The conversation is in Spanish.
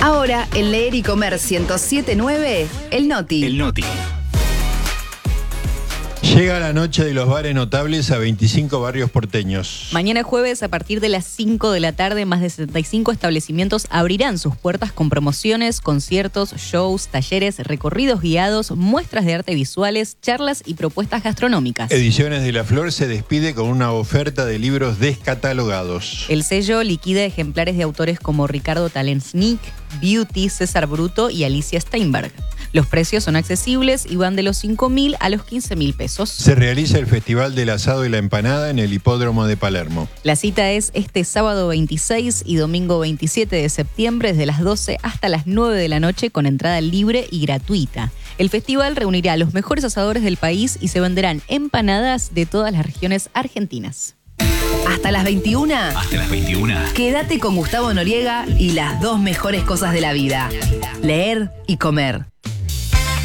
Ahora, en Leer y Comer 107.9, El Noti. El Noti. Llega la noche de los bares notables a 25 barrios porteños. Mañana jueves, a partir de las 5 de la tarde, más de 75 establecimientos abrirán sus puertas con promociones, conciertos, shows, talleres, recorridos guiados, muestras de arte visuales, charlas y propuestas gastronómicas. Ediciones de La Flor se despide con una oferta de libros descatalogados. El sello liquida ejemplares de autores como Ricardo Talensnik, Beauty, César Bruto y Alicia Steinberg. Los precios son accesibles y van de los 5.000 a los 15.000 pesos. Se realiza el Festival del Asado y la Empanada en el Hipódromo de Palermo. La cita es este sábado 26 y domingo 27 de septiembre desde las 12 hasta las 9 de la noche con entrada libre y gratuita. El festival reunirá a los mejores asadores del país y se venderán empanadas de todas las regiones argentinas. Hasta las 21. Hasta las 21. Quédate con Gustavo Noriega y las dos mejores cosas de la vida: leer y comer.